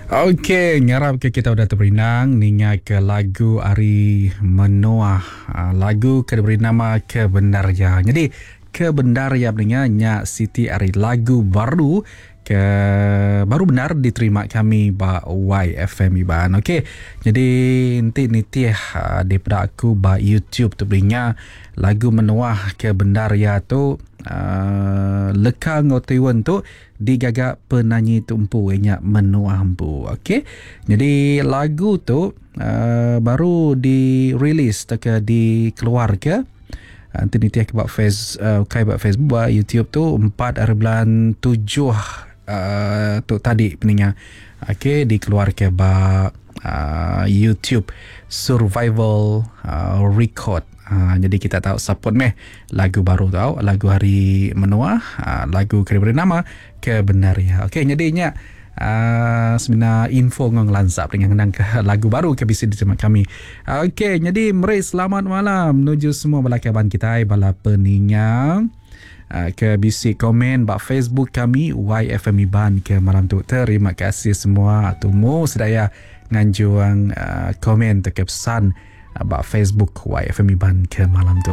Okey, ngarap ke kita udah terberinang ninga ke lagu Ari Menua. Lagu ke diberi nama Kebendarya. Jadi Kebendarya punya Nyak Siti Ari lagu baru baru benar diterima kami ba YFM Iban. Okey. Jadi nanti daripada aku ba YouTube tu berinya lagu Menuah Kebendarya tu leka ngotiwan tu digagak penyanyi tumpu nya Menuah Empu. Okey. Jadi lagu tu baru dirilis ke dikeluar ke nanti ke buat Facebook buat YouTube tu 4 hari bulan 7 tu tadi peninga. Okey, dikeluar ke ba YouTube Survival Record. Jadi kita tahu support meh lagu baru tahu lagu Hari Menua, lagu diberi nama Kebendarya. Okey, jadinya sebenarnya info ngong lansap dengan ke lagu baru ke bisa diterima kami. Okey, jadi mari selamat malam menuju semua bala kawan kita bala peninga ke bisi komen bak Facebook kami YFM Iban ke malam tu. Terima kasih semua atumu sedaya nganjuang komen ke pesan bak Facebook YFM Iban ke malam tu.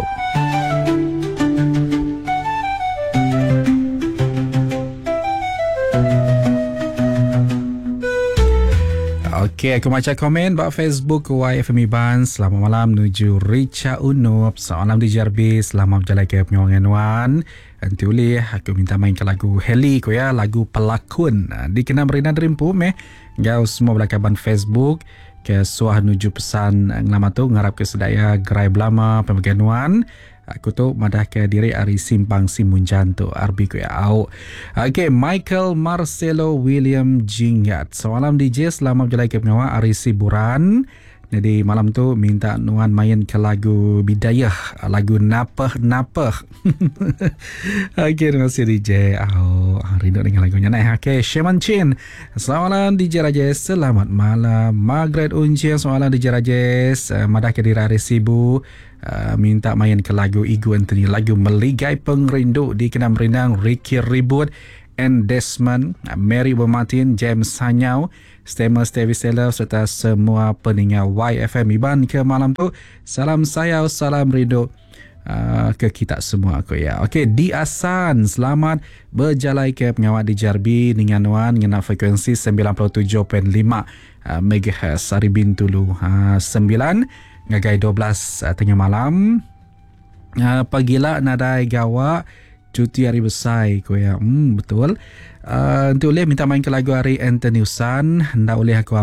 Okey, aku baca komen bak Facebook YFM Iban. Selamat malam menuju Richa Unup. Selamat malam di Jarbi. Selamat berjalan ke penyawangan wan. Nanti boleh aku minta main ke lagu Heli ko ya, lagu Pelakon. Dikenal Rina Dreampu meh. Gau semua belakaban Facebook ke suah nuju pesan nama tu ngarap ke sedaya gerai belama pembagian wan. Aku tu madah ke diri Ari Simpang Simunjan tu Arbi ku ya au. Okey, Michael Marcelo William Jingat. Semalam DJ selamat berjalan ke penyawa Ari Siburan. Jadi malam tu minta nuan main ke lagu Bidayah, lagu Napah. Okey, terima kasih DJ. Rindu dengan lagunya naik. Okey, Sheman Chin. Selamat malam DJ Rajes. Selamat malam Margaret Uncian. Selamat malam DJ Rajes. Madah ke diri Ari Sibu. Minta main ke lagu Igu Anthony, lagu Meligai Pengrindu dikenal merindang Ricky Ribut and Desmond, Mary Bermatin, James Sanyau, Stemmer Stevie Seller serta semua peningat YFM Iban ke malam tu. Salam sayau, salam rindu ke kita semua aku ya. Okey, Di Asan selamat berjalai ke pengawat di Jarbi dengan wan dengan frekuensi 97.5 MHz Sari Bintulu 9 ngagai 12 tengah malam. Pagilah nadai gawa cuti hari besar ko ya. Betul. Nanti boleh minta main ke lagu Hari Anthony Usan. Ndak boleh aku